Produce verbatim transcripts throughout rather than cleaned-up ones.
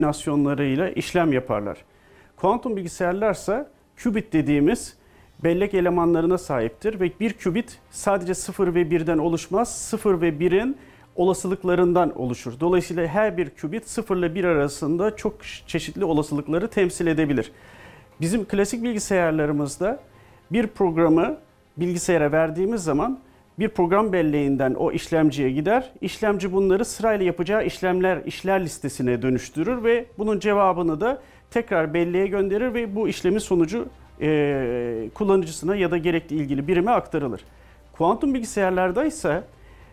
kombinasyonlarıyla işlem yaparlar. Kuantum bilgisayarlarsa qubit dediğimiz bellek elemanlarına sahiptir ve bir qubit sadece sıfır ve birden oluşmaz, sıfır ve birin olasılıklarından oluşur. Dolayısıyla her bir qubit sıfır ile bir arasında çok çeşitli olasılıkları temsil edebilir. Bizim klasik bilgisayarlarımızda bir programı bilgisayara verdiğimiz zaman bir program belleğinden o işlemciye gider. İşlemci bunları sırayla yapacağı işlemler, işler listesine dönüştürür ve bunun cevabını da tekrar belleğe gönderir ve bu işlemin sonucu e, kullanıcısına ya da gerekli ilgili birime aktarılır. Kuantum bilgisayarlarda ise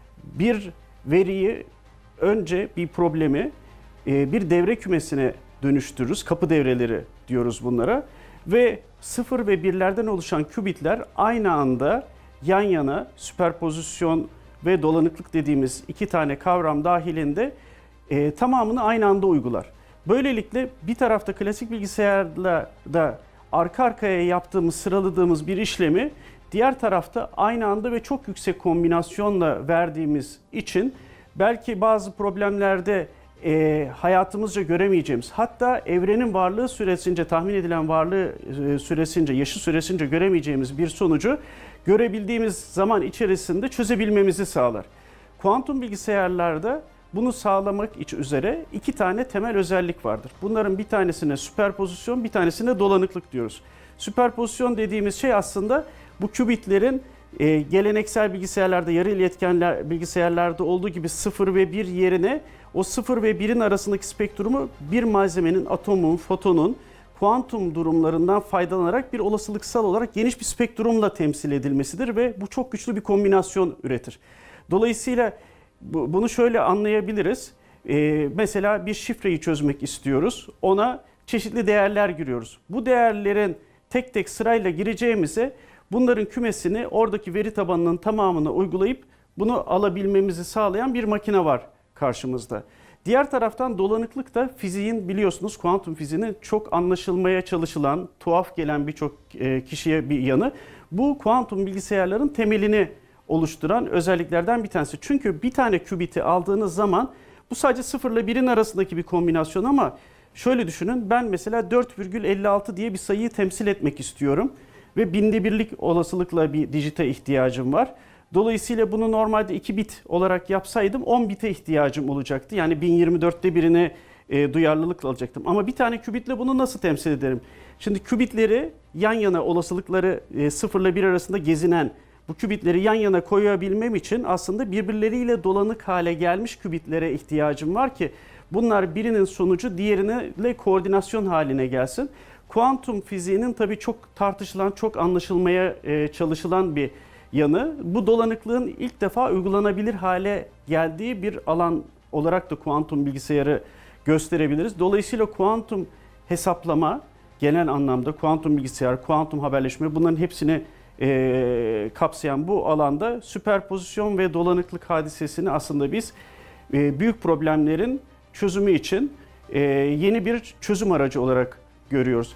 bir veriyi önce bir problemi e, bir devre kümesine dönüştürürüz. Kapı devreleri diyoruz bunlara ve sıfır ve birlerden oluşan qubitler aynı anda yan yana süperpozisyon ve dolanıklık dediğimiz iki tane kavram dahilinde e, tamamını aynı anda uygular. Böylelikle bir tarafta klasik bilgisayarla da arka arkaya yaptığımız, sıraladığımız bir işlemi diğer tarafta aynı anda ve çok yüksek kombinasyonla verdiğimiz için belki bazı problemlerde e, hayatımızca göremeyeceğimiz, hatta evrenin varlığı süresince, tahmin edilen varlığı e, süresince, yaşı süresince göremeyeceğimiz bir sonucu görebildiğimiz zaman içerisinde çözebilmemizi sağlar. Kuantum bilgisayarlarda bunu sağlamak üzere iki tane temel özellik vardır. Bunların bir tanesine süperpozisyon, bir tanesine dolanıklık diyoruz. Süperpozisyon dediğimiz şey aslında bu qubitlerin e, geleneksel bilgisayarlarda, yarı iletkenler bilgisayarlarda olduğu gibi sıfır ve bir yerine o sıfır ve birin arasındaki spektrumu bir malzemenin, atomun, fotonun kuantum durumlarından faydalanarak bir olasılıksal olarak geniş bir spektrumla temsil edilmesidir ve bu çok güçlü bir kombinasyon üretir. Dolayısıyla bunu şöyle anlayabiliriz. Ee, mesela bir şifreyi çözmek istiyoruz. Ona çeşitli değerler giriyoruz. Bu değerlerin tek tek sırayla gireceğimize bunların kümesini oradaki veri tabanının tamamına uygulayıp bunu alabilmemizi sağlayan bir makine var karşımızda. Diğer taraftan dolanıklık da fiziğin, biliyorsunuz kuantum fiziğinin çok anlaşılmaya çalışılan, tuhaf gelen birçok kişiye bir yanı. Bu kuantum bilgisayarların temelini oluşturan özelliklerden bir tanesi. Çünkü bir tane qubit'i aldığınız zaman bu sadece sıfır ile birin arasındaki bir kombinasyon ama şöyle düşünün, ben mesela dört virgül elli altı diye bir sayıyı temsil etmek istiyorum ve binde birlik olasılıkla bir dijite ihtiyacım var. Dolayısıyla bunu normalde iki bit olarak yapsaydım on bite ihtiyacım olacaktı. Yani bin yirmi dörtte birine e, duyarlılık alacaktım. Ama bir tane qubit'le bunu nasıl temsil ederim? Şimdi qubit'leri yan yana, olasılıkları e, sıfır ile bir arasında gezinen bu qubit'leri yan yana koyabilmem için aslında birbirleriyle dolanık hale gelmiş qubit'lere ihtiyacım var ki bunlar birinin sonucu diğerine koordinasyon haline gelsin. Kuantum fiziğinin tabii çok tartışılan, çok anlaşılmaya e, çalışılan bir yanı, bu dolanıklığın ilk defa uygulanabilir hale geldiği bir alan olarak da kuantum bilgisayarı gösterebiliriz. Dolayısıyla kuantum hesaplama, genel anlamda kuantum bilgisayar, kuantum haberleşme, bunların hepsini e, kapsayan bu alanda süperpozisyon ve dolanıklık hadisesini aslında biz e, büyük problemlerin çözümü için e, yeni bir çözüm aracı olarak görüyoruz.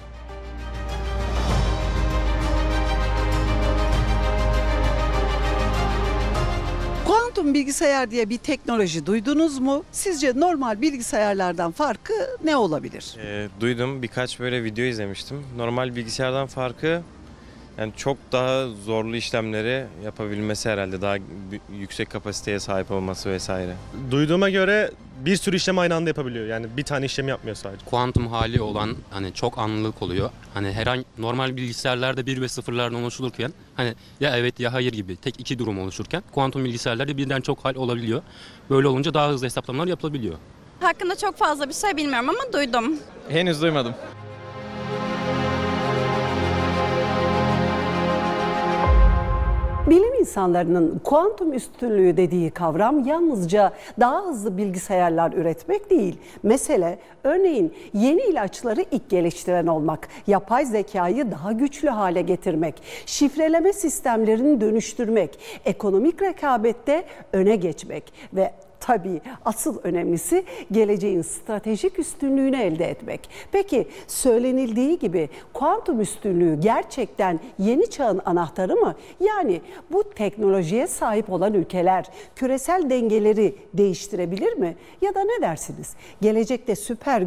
Kuantum bilgisayar diye bir teknoloji duydunuz mu? Sizce normal bilgisayarlardan farkı ne olabilir? E, duydum, birkaç böyle video izlemiştim. Normal bilgisayardan farkı yani çok daha zorlu işlemleri yapabilmesi herhalde, daha yüksek kapasiteye sahip olması vesaire. Duyduğuma göre bir sürü işlem aynı anda yapabiliyor. Yani bir tane işlem yapmıyor sadece. Kuantum hali olan hani çok anlılık oluyor. Hani herhangi normal bilgisayarlarda bir ve sıfırlardan oluşulurken hani ya evet ya hayır gibi tek iki durum oluşurken kuantum bilgisayarlarda birden çok hal olabiliyor. Böyle olunca daha hızlı hesaplamalar yapılabiliyor. Hakkında çok fazla bir şey bilmiyorum ama duydum. Henüz duymadım. Bilim insanlarının kuantum üstünlüğü dediği kavram yalnızca daha hızlı bilgisayarlar üretmek değil. Mesele örneğin yeni ilaçları ilk geliştiren olmak, yapay zekayı daha güçlü hale getirmek, şifreleme sistemlerini dönüştürmek, ekonomik rekabette öne geçmek ve tabii asıl önemlisi geleceğin stratejik üstünlüğünü elde etmek. Peki söylenildiği gibi kuantum üstünlüğü gerçekten yeni çağın anahtarı mı? Yani bu teknolojiye sahip olan ülkeler küresel dengeleri değiştirebilir mi? Ya da ne dersiniz? Gelecekte süper